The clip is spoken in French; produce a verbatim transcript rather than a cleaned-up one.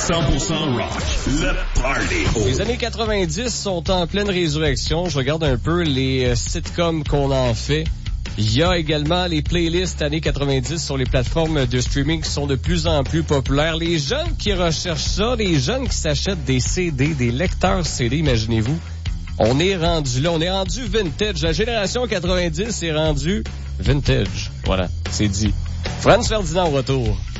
cent pour cent rock. Le Party. Les années quatre-vingt-dix sont en pleine résurrection. Je regarde un peu les sitcoms qu'on en fait. Il y a également les playlists années quatre-vingt-dix sur les plateformes de streaming qui sont de plus en plus populaires. Les jeunes qui recherchent ça, les jeunes qui s'achètent des C D, des lecteurs C D, imaginez-vous. On est rendu là, on est rendu vintage. La génération quatre-vingt-dix est rendue vintage. Voilà, c'est dit. Franz Ferdinand au retour.